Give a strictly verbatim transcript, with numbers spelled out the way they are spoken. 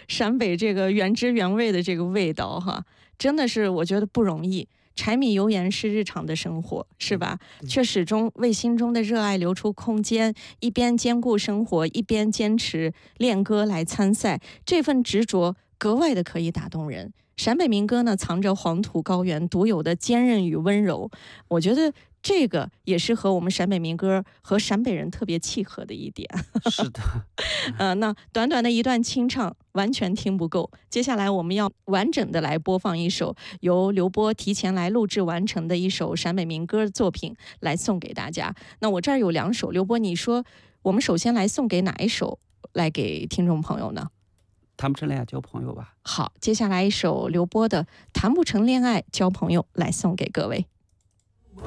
陕北这个原汁原味的这个味道哈，真的是我觉得不容易。柴米油盐是日常的生活，是吧？却始终为心中的热爱留出空间，一边兼顾生活，一边坚持练歌来参赛，这份执着格外的可以打动人。陕北民歌呢，藏着黄土高原独有的坚韧与温柔，我觉得这个也是和我们陕北民歌和陕北人特别契合的一点。 是的， 呃，那短短的一段清唱完全听不够，接下来我们要完整的来播放一首由刘波提前来录制完成的一首陕北民歌作品来送给大家。那我这儿有两首，刘波你说我们首先来送给哪一首来给听众朋友呢？ 谈不成恋爱交朋友吧。 好，接下来一首刘波的《谈不成恋爱交朋友》来送给各位。